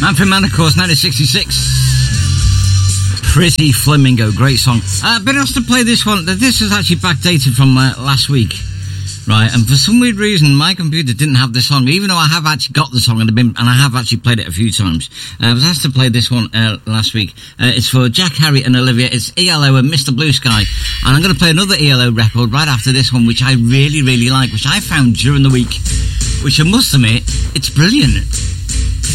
Manfred Mann, of course, 1966. Pretty Flamingo, great song. Been asked to play this one. This is actually backdated from last week. Right, and for some weird reason, my computer didn't have the song, even though I have actually got the song and I have actually played it a few times. I was asked to play this one last week. It's for Jack, Harry and Olivia. It's ELO and Mr. Blue Sky. And I'm going to play another ELO record right after this one, which I really, really like, which I found during the week, which I must admit, it's brilliant.